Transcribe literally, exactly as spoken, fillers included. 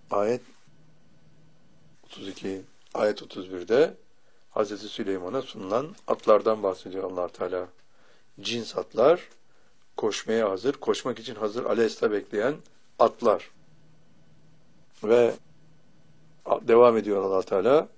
Ayet otuz iki, ayet otuz birde Hazreti Süleyman'a sunulan atlardan bahsediyor Allah Teala. Cins atlar, koşmaya hazır, koşmak için hazır aleyhista bekleyen atlar. Ve devam ediyor Allah Teala.